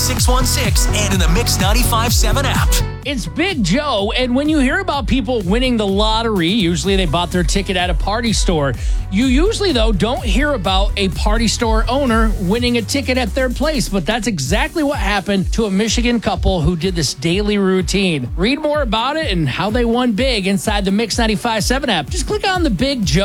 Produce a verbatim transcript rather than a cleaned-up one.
six one six and in the Mix ninety-five point seven app. It's Big Joe, and when you hear about people winning the lottery, usually they bought their ticket at a party store. You usually, though, don't hear about a party store owner winning a ticket at their place, but that's exactly what happened to a Michigan couple who did this daily routine. Read more about it and how they won big inside the Mix ninety-five point seven app. Just click on the Big Joe